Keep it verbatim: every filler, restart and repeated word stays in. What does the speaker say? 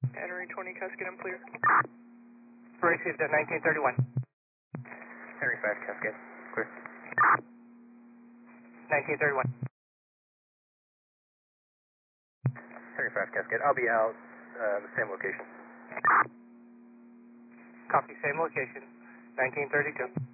Henry twenty Cascade, I'm clear. Received at nineteen thirty-one. Henry five Cascade, clear. nineteen thirty-one. Henry five Cascade, I'll be out uh, the same location. Copy, same location, nineteen thirty-two.